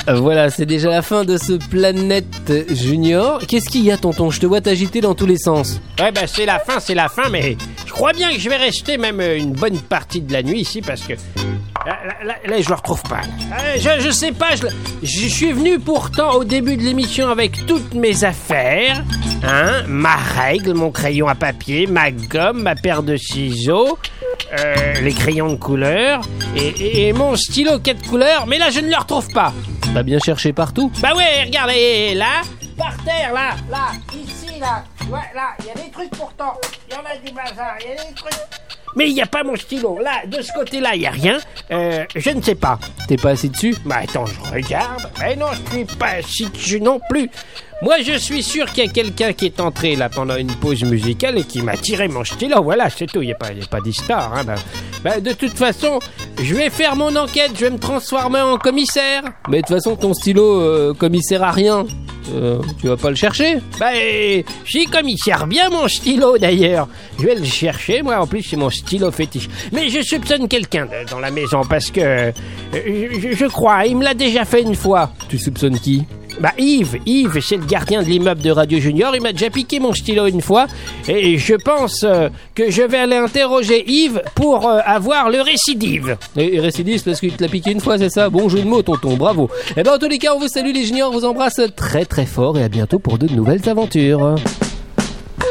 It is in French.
Voilà, c'est déjà la fin de ce Planète Junior. Qu'est-ce qu'il y a, tonton? Je te vois t'agiter dans tous les sens. Ouais, bah c'est la fin, mais je crois bien que je vais rester même une bonne partie de la nuit ici parce que... Là, je le retrouve pas. Je sais pas, je suis venu pourtant au début de l'émission avec toutes mes affaires, hein, ma règle, mon crayon à papier, ma gomme, ma paire de ciseaux, les crayons de couleur et mon stylo 4 couleurs, mais là je ne le retrouve pas. T'as bien cherché partout? Bah ouais, regardez, là, par terre, là, ici, là, ouais, là, il y a des trucs pourtant, il y en a du bazar, il y a des trucs... Mais il n'y a pas mon stylo. Là, de ce côté-là, il n'y a rien. Je ne sais pas. T'es pas assis dessus? Bah attends, je regarde. Mais non, je suis pas assis dessus non plus. Moi, je suis sûr qu'il y a quelqu'un qui est entré là pendant une pause musicale et qui m'a tiré mon stylo. Voilà, c'est tout. Il n'y a pas d'histoire. Hein. De toute façon, je vais faire mon enquête. Je vais me transformer en commissaire. Mais de toute façon, ton stylo commissaire à rien. Tu vas pas le chercher? Si, commissaire bien mon stylo d'ailleurs. Je vais le chercher. Moi, en plus, c'est mon stylo fétiche. Mais je soupçonne quelqu'un dans la maison parce que je crois, il me l'a déjà fait une fois. Tu soupçonnes qui? Bah Yves, c'est le gardien de l'immeuble de Radio Junior, il m'a déjà piqué mon stylo une fois et je pense que je vais aller interroger Yves pour avoir le récidive. Et récidive, c'est parce qu'il te l'a piqué une fois, c'est ça? Bon jeu de mots, tonton, bravo. Et en tous les cas, on vous salue les juniors, on vous embrasse très très fort et à bientôt pour de nouvelles aventures.